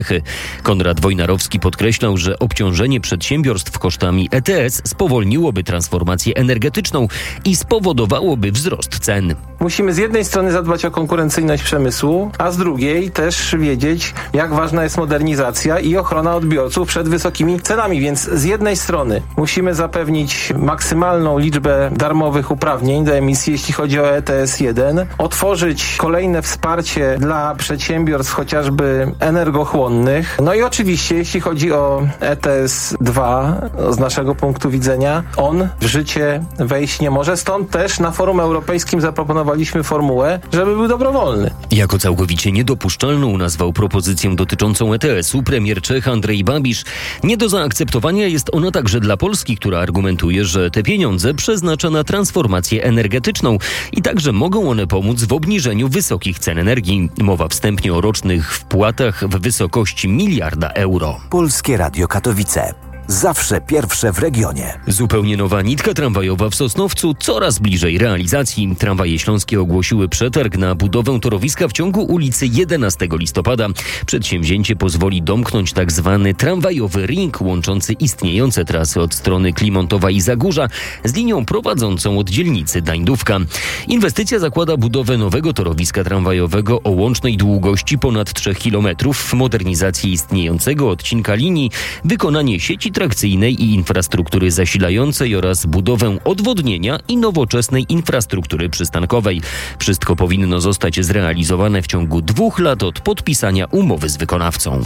Konrad Wojnarowski podkreślał, że obciążenie przedsiębiorstw kosztami ETS spowolniłoby transformację energetyczną i spowodowałoby wzrost cen. Musimy z jednej strony zadbać o konkurencyjność przemysłu, a z drugiej też wiedzieć, jak ważna jest modernizacja i ochrona odbiorców przed wysokimi cenami. Więc z jednej strony musimy zapewnić maksymalną liczbę darmowych uprawnień do emisji, jeśli chodzi o ETS 1, otworzyć kolejne wsparcie dla przedsiębiorstw chociażby energochłonnych. No i oczywiście, jeśli chodzi o ETS 2, z naszego punktu widzenia, on w życie wejść nie może. Stąd też na forum europejskim zaproponowaliśmy formułę, żeby był dobrowolny. Jako całkowicie niedopuszczalną nazwał propozycję dotyczącą ETS-u premier Czech Andrej Babiš. Nie do zaakceptowania jest ona także dla Polski, która argumentuje, że te pieniądze przeznacza na transformację energetyczną i także mogą one pomóc w obniżeniu wysokich cen energii. Mowa wstępnie o rocznych wpłatach w wysokości 1 miliarda euro. Polskie Radio Katowice. Zawsze pierwsze w regionie. Zupełnie nowa nitka tramwajowa w Sosnowcu coraz bliżej realizacji. Tramwaje śląskie ogłosiły przetarg na budowę torowiska w ciągu ulicy 11 listopada. Przedsięwzięcie pozwoli domknąć tzw. tramwajowy ring łączący istniejące trasy od strony Klimontowa i Zagórza z linią prowadzącą od dzielnicy Dańdówka. Inwestycja zakłada budowę nowego torowiska tramwajowego o łącznej długości ponad 3 km, modernizację istniejącego odcinka linii, wykonanie sieci trakcyjnej i infrastruktury zasilającej oraz budowę odwodnienia i nowoczesnej infrastruktury przystankowej. Wszystko powinno zostać zrealizowane w ciągu 2 lat od podpisania umowy z wykonawcą.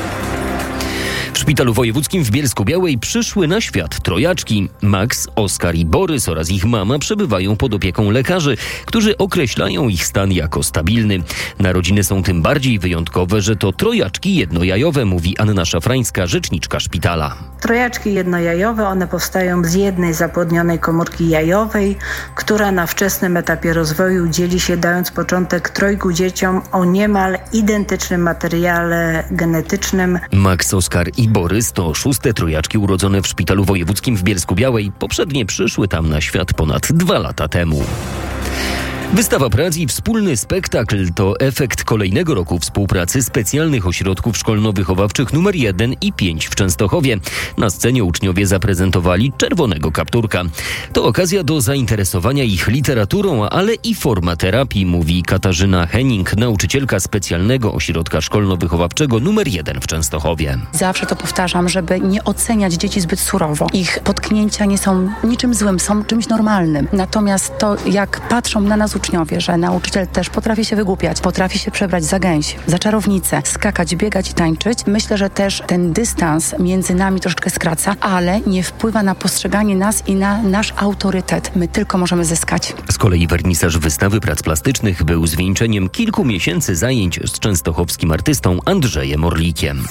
W Szpitalu Wojewódzkim w Bielsku-Białej przyszły na świat trojaczki. Max, Oskar i Borys oraz ich mama przebywają pod opieką lekarzy, którzy określają ich stan jako stabilny. Narodziny są tym bardziej wyjątkowe, że to trojaczki jednojajowe, mówi Anna Szafrańska, rzeczniczka szpitala. Trojaczki jednojajowe, one powstają z jednej zapłodnionej komórki jajowej, która na wczesnym etapie rozwoju dzieli się, dając początek 3 dzieciom o niemal identycznym materiale genetycznym. Max, Oskar i Borys to 6. trojaczki urodzone w Szpitalu Wojewódzkim w Bielsku-Białej. Poprzednie przyszły tam na świat ponad 2 lata temu. Wystawa prac i wspólny spektakl to efekt kolejnego roku współpracy specjalnych ośrodków szkolno-wychowawczych nr 1 i 5 w Częstochowie. Na scenie uczniowie zaprezentowali Czerwonego Kapturka. To okazja do zainteresowania ich literaturą, ale i forma terapii, mówi Katarzyna Henning, nauczycielka specjalnego ośrodka szkolno-wychowawczego nr 1 w Częstochowie. Zawsze to powtarzam, żeby nie oceniać dzieci zbyt surowo. Ich potknięcia nie są niczym złym, są czymś normalnym. Natomiast to, jak patrzą na nas uczniowie, że nauczyciel też potrafi się wygłupiać, potrafi się przebrać za gęś, za czarownicę, skakać, biegać i tańczyć. Myślę, że też ten dystans między nami troszeczkę skraca, ale nie wpływa na postrzeganie nas i na nasz autorytet. My tylko możemy zyskać. Z kolei wernisaż wystawy prac plastycznych był zwieńczeniem kilku miesięcy zajęć z częstochowskim artystą Andrzejem Orlikiem.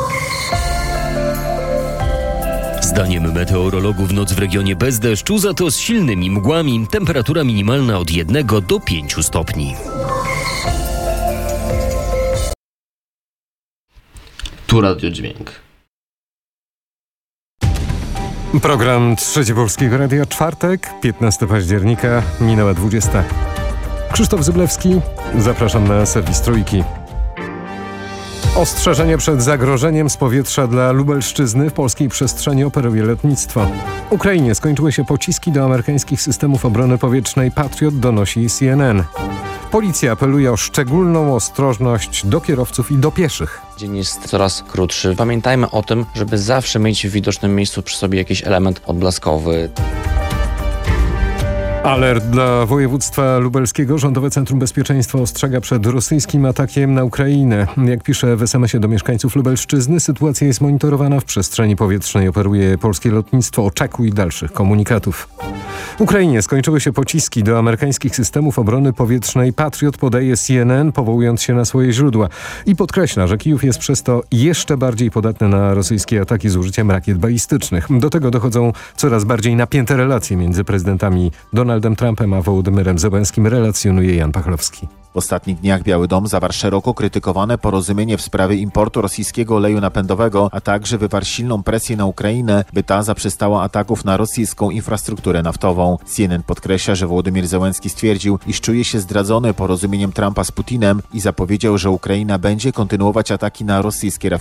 Zdaniem meteorologów noc w regionie bez deszczu, za to z silnymi mgłami. Temperatura minimalna od 1 do 5 stopni. Tu Radiodźwięk. Program Trzecie Polskiego Radia, czwartek, 15 października, minęła 20. Krzysztof Zyblewski, zapraszam na serwis Trójki. Ostrzeżenie przed zagrożeniem z powietrza dla Lubelszczyzny. W polskiej przestrzeni operuje lotnictwo. Ukrainie skończyły się pociski do amerykańskich systemów obrony powietrznej Patriot, donosi CNN. Policja apeluje o szczególną ostrożność do kierowców i do pieszych. Dzień jest coraz krótszy. Pamiętajmy o tym, żeby zawsze mieć w widocznym miejscu przy sobie jakiś element odblaskowy. Alert dla województwa lubelskiego. Rządowe Centrum Bezpieczeństwa ostrzega przed rosyjskim atakiem na Ukrainę. Jak pisze w SMS-ie do mieszkańców Lubelszczyzny, sytuacja jest monitorowana. W przestrzeni powietrznej operuje polskie lotnictwo. Oczekuj dalszych komunikatów. Ukrainie skończyły się pociski do amerykańskich systemów obrony powietrznej Patriot, podaje CNN, powołując się na swoje źródła. I podkreśla, że Kijów jest przez to jeszcze bardziej podatny na rosyjskie ataki z użyciem rakiet balistycznych. Do tego dochodzą coraz bardziej napięte relacje między prezydentami Donaldem Trumpem a Wołodymyrem Zełenskim, relacjonuje Jan Pachlowski. W ostatnich dniach Biały Dom zawarł szeroko krytykowane porozumienie w sprawie importu rosyjskiego oleju napędowego, a także wywarł silną presję na Ukrainę, by ta zaprzestała ataków na rosyjską infrastrukturę naftową. CNN podkreśla, że Wołodymyr Zełenski stwierdził, iż czuje się zdradzony porozumieniem Trumpa z Putinem i zapowiedział, że Ukraina będzie kontynuować ataki na rosyjskie rafinerie